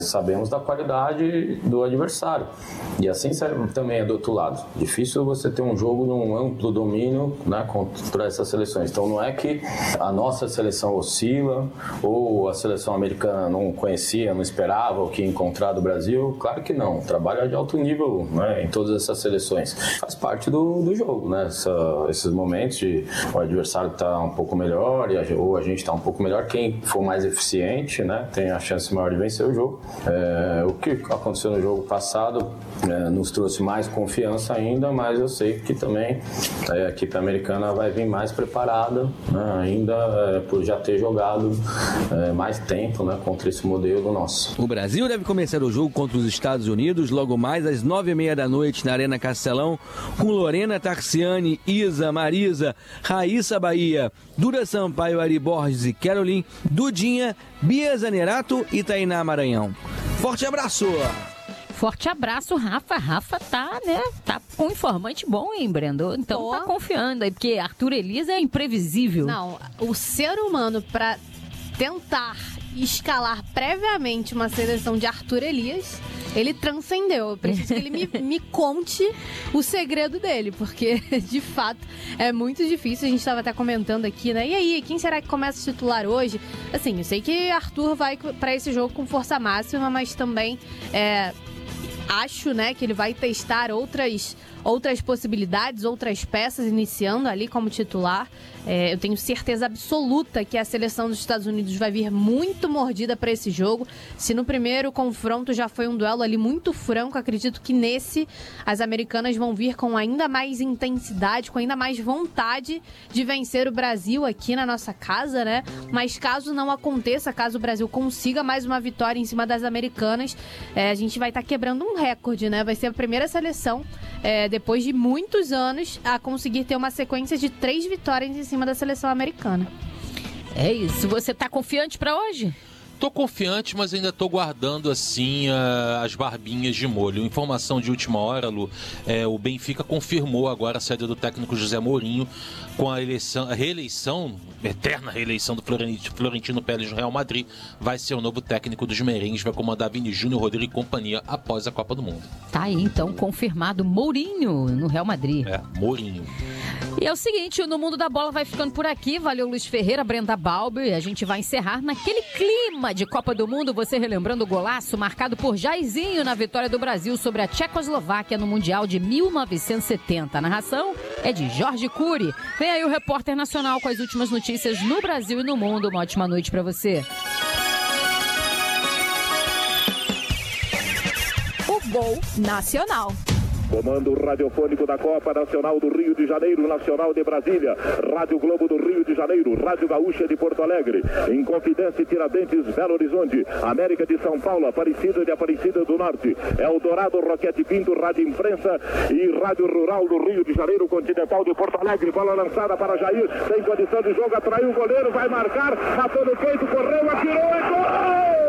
Sabemos da qualidade do adversário. E assim também é do outro lado. Difícil você ter um jogo num amplo domínio, né, contra essas seleções. Então não é que a nossa seleção oscila ou a seleção americana não conhecia, não esperava o que ia encontrar do Brasil. Claro que não. O trabalho é de alto nível, né, em todas essas seleções. Faz parte do jogo, né? Esses momentos de o adversário está um pouco melhor ou a gente está um pouco melhor. Quem for mais eficiente, né, tem a chance maior de vencer o jogo. O que aconteceu no jogo passado nos trouxe mais confiança ainda, mas eu sei que também a equipe americana vai vir mais preparada, né, ainda por já ter jogado mais tempo, né, contra esse modelo nosso. O Brasil deve começar o jogo contra os Estados Unidos logo mais às 9h30 da noite na Arena Castelão, com Lorena Tarciani, Isa, Marisa, Raíssa Bahia, Dura Sampaio, Ari Borges e Caroline, Dudinha, Bia Zanerato e Tainá Maranhão. Forte abraço! Forte abraço, Rafa. Rafa tá com um informante bom, hein, Brendo? Então tá confiando aí, porque Arthur Elias é imprevisível. Não, o ser humano pra tentar escalar previamente uma seleção de Arthur Elias, ele transcendeu. Eu preciso que ele me conte o segredo dele, porque de fato é muito difícil. A gente estava até comentando aqui, né? E aí, quem será que começa a titular hoje? Assim, eu sei que Arthur vai para esse jogo com força máxima, mas também acho, né, que ele vai testar outras possibilidades, outras peças, iniciando ali como titular. Eu tenho certeza absoluta que a seleção dos Estados Unidos vai vir muito mordida para esse jogo. Se no primeiro confronto já foi um duelo ali muito franco, acredito que nesse as americanas vão vir com ainda mais intensidade, com ainda mais vontade de vencer o Brasil aqui na nossa casa, né? Mas caso não aconteça, caso o Brasil consiga mais uma vitória em cima das americanas, a gente vai estar quebrando um recorde, né? Vai ser a primeira seleção depois de muitos anos a conseguir ter uma sequência de 3 vitórias em cima da seleção americana. É isso. Você tá confiante para hoje? Tô confiante, mas ainda tô guardando assim as barbinhas de molho. Informação de última hora, Lu, o Benfica confirmou agora a saída do técnico José Mourinho com a eterna reeleição do Florentino Pérez no Real Madrid. Vai ser o novo técnico dos merengues, vai comandar Vini Júnior, Rodrigo e companhia após a Copa do Mundo. Tá aí então confirmado Mourinho no Real Madrid. Mourinho. E é o seguinte, o No Mundo da Bola vai ficando por aqui. Valeu, Luiz Ferreira, Brenda Balbi. E a gente vai encerrar naquele clima de Copa do Mundo, você relembrando o golaço marcado por Jairzinho na vitória do Brasil sobre a Tchecoslováquia no Mundial de 1970. A narração é de Jorge Cury. Vem aí o repórter nacional com as últimas notícias no Brasil e no mundo. Uma ótima noite pra você. O Gol Nacional. Comando radiofônico da Copa Nacional do Rio de Janeiro, Nacional de Brasília, Rádio Globo do Rio de Janeiro, Rádio Gaúcha de Porto Alegre, Inconfidência Tiradentes, Belo Horizonte, América de São Paulo, Aparecida de Aparecida do Norte, Eldorado, Roquete Pinto, Rádio Imprensa e Rádio Rural do Rio de Janeiro, Continental de Porto Alegre. Bola lançada para Jair, tem condição de jogo, atraiu o goleiro, vai marcar, matou no peito, correu, atirou, é gol!